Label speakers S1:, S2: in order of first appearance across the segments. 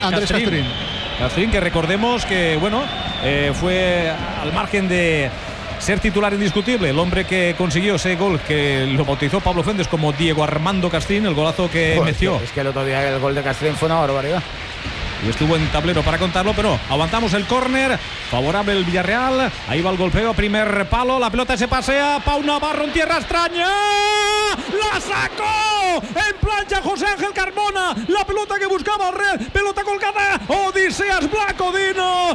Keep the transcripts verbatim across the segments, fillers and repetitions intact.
S1: Andrés Castrín.
S2: Castrín, que recordemos que, bueno, eh, fue al margen de ser titular indiscutible, el hombre que consiguió ese gol que lo bautizó Pablo Fuentes como Diego Armando Castrín, el golazo que
S3: Joder,
S2: metió.
S3: Es que el otro día el gol de Castrín fue una barbaridad.
S2: Y estuvo en tablero para contarlo, pero aguantamos el córner, favorable el Villarreal. Ahí va el golpeo, primer palo, la pelota se pasea, Pau Navarro en tierra extraña, la sacó en plancha José Ángel Carmona, la pelota que buscaba Red, pelota colgada, Odiseas Blacodino,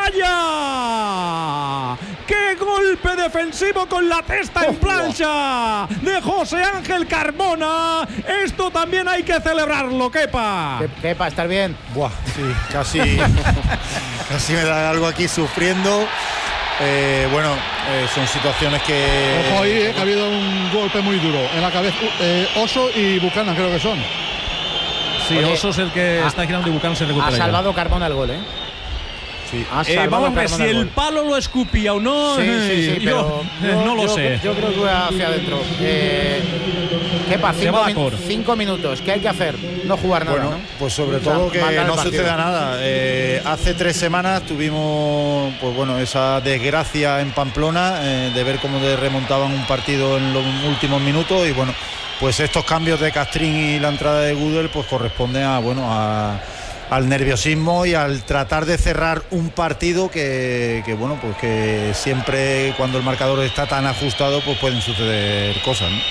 S2: vaya, qué golpe defensivo con la testa en plancha de José Ángel Carmona. Esto también hay que celebrarlo, Kepa.
S3: Kepa, ¿estar bien?
S4: Buah, sí, casi, casi me da algo aquí sufriendo. Eh, bueno, eh, son situaciones que...
S1: Ojo ahí, eh, que ha habido un golpe muy duro en la cabeza. Eh, Oso y Buchanan creo que son.
S2: Sí, Oye, Oso es el que
S3: ha,
S2: está girando y Buchanan se recupera.
S3: Ha salvado Carmona el gol, ¿eh?
S4: Sí.
S2: Eh, vamos a ver si el, el palo lo escupía o no.
S3: Sí, sí, sí,
S2: yo,
S3: pero yo,
S2: no lo
S3: yo,
S2: sé.
S3: Yo creo que va hacia adentro. Eh, Kepa, cinco, min cinco minutos. ¿Qué hay que hacer? No jugar nada,
S4: bueno,
S3: ¿no?
S4: Pues sobre o sea, todo que no suceda nada. Eh, hace tres semanas tuvimos, pues bueno, esa desgracia en Pamplona eh, de ver cómo remontaban un partido en los últimos minutos y bueno, pues estos cambios de Castrín y la entrada de Gudel pues corresponden a, bueno, a al nerviosismo y al tratar de cerrar un partido que, que bueno, pues que siempre cuando el marcador está tan ajustado pues pueden suceder cosas, ¿no?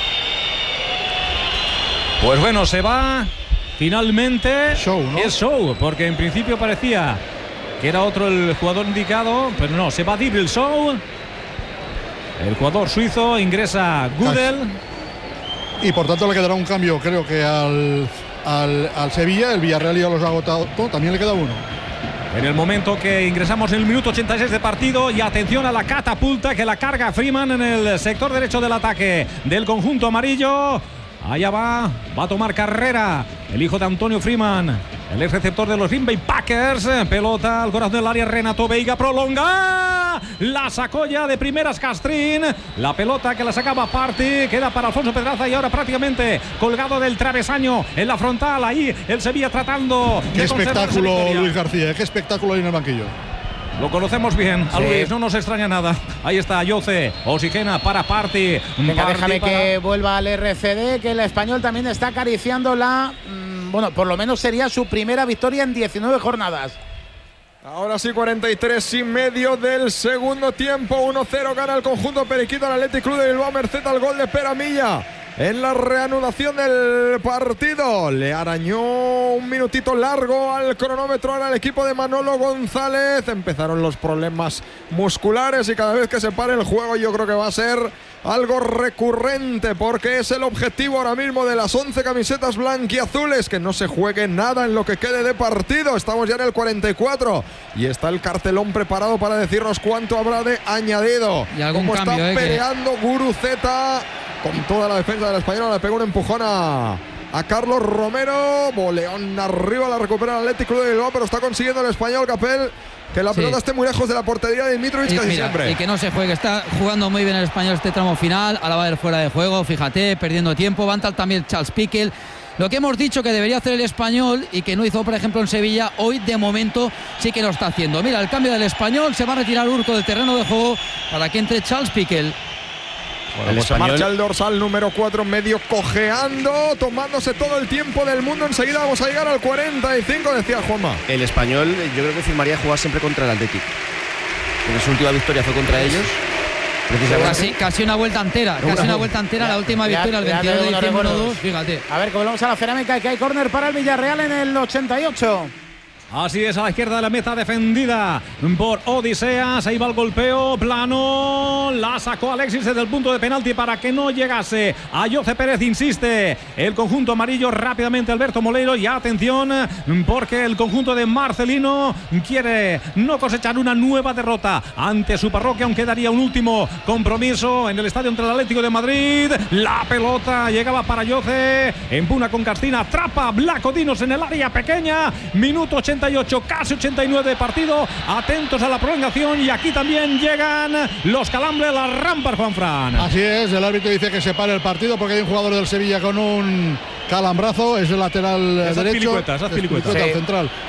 S2: Pues bueno, se va finalmente.
S1: Show, ¿no?
S2: Es Show, porque en principio parecía que era otro el jugador indicado, pero no, se va Dibril Show. El jugador suizo, ingresa Gudel.
S1: Y por tanto le quedará un cambio, creo que al Al, al Sevilla. El Villarreal ya los ha agotado todo, también le queda uno.
S2: En el momento que ingresamos en el minuto ochenta y seis de partido, y atención a la catapulta que la carga Freeman en el sector derecho del ataque del conjunto amarillo. Allá va, va a tomar carrera el hijo de Antonio Freeman, el ex receptor de los Green Bay Packers. Pelota al corazón del área, Renato Veiga prolonga, la sacó ya de primeras Castrín, la pelota que la sacaba Party, queda para Alfonso Pedraza y ahora prácticamente colgado del travesaño en la frontal. Ahí el Sevilla tratando
S1: qué
S2: de
S1: espectáculo, Luis García, qué espectáculo hay en el banquillo.
S2: Lo conocemos bien, a sí. Luis, no nos extraña nada. Ahí está Yoce, oxigena para Party.
S3: Venga,
S2: Party
S3: déjame
S2: para...
S3: que vuelva al R C D, que el español también está acariciando la... Mmm, bueno, por lo menos sería su primera victoria en diecinueve jornadas.
S5: Ahora sí, cuarenta y tres y medio del segundo tiempo. uno cero gana el conjunto periquito al Athletic Club de Bilbao, merced al gol de Peramilla. En la reanudación del partido le arañó un minutito largo al cronómetro ahora el equipo de Manolo González. Empezaron los problemas musculares y cada vez que se pare el juego yo creo que va a ser algo recurrente, porque es el objetivo ahora mismo de las once camisetas blanquiazules, que no se juegue nada en lo que quede de partido. Estamos ya en el cuarenta y cuatro y está el cartelón preparado para decirnos cuánto habrá de añadido.
S6: Y algún
S5: Cómo
S6: cambio,
S5: está
S6: eh,
S5: peleando que... Guruceta con toda la defensa del español. Le pegó un empujón a, a Carlos Romero. Boleón arriba, la recupera el Athletic Club de Bilbao, pero está consiguiendo el español Capel que la pelota sí. esté muy lejos de la portería de Dimitrovic casi
S6: mira,
S5: siempre.
S6: Y que no se juegue, está jugando muy bien el español este tramo final, a la va del fuera de juego, fíjate, perdiendo tiempo. Va a entrar también Charles Piquel. Lo que hemos dicho que debería hacer el español y que no hizo, por ejemplo, en Sevilla, hoy de momento sí que lo está haciendo. Mira, el cambio del español, se va a retirar Urco del terreno de juego para que entre Charles Piquel.
S5: Bueno, pues se marcha el dorsal número cuatro, medio cojeando, tomándose todo el tiempo del mundo. Enseguida vamos a llegar al cuarenta y cinco, decía Juanma.
S7: El español, yo creo que firmaría jugar siempre contra el Athletic, porque su última victoria fue contra ellos.
S6: Casi, casi una vuelta entera, casi una, una vuelta entera, la última ya, victoria el veintidós de diciembre uno dos, fíjate.
S3: A ver, que volvamos a la cerámica, que hay córner para el Villarreal en el ochenta y ocho.
S2: Así es, a la izquierda de la meta defendida por Odiseas. Ahí va el golpeo plano. La sacó Alexis desde el punto de penalti para que no llegase a Yoce Pérez. Insiste el conjunto amarillo rápidamente, Alberto Moleiro. Y atención, porque el conjunto de Marcelino quiere no cosechar una nueva derrota ante su parroquia, aunque daría un último compromiso en el estadio entre el Atlético de Madrid. La pelota llegaba para Yoce. Empuna con Castina, atrapa Blacodinos en el área pequeña. Minuto ochenta y ocho, casi ochenta y nueve de partido. Atentos a la prolongación, y aquí también llegan los calambres, las rampas, Juanfran.
S1: Así es, el árbitro dice que se pare el partido porque hay un jugador del Sevilla con un calambrazo, es el lateral
S2: esas
S1: derecho.
S2: Pilicuetas, esas pilicuetas.
S1: Pilicueta,
S3: sí.
S1: central.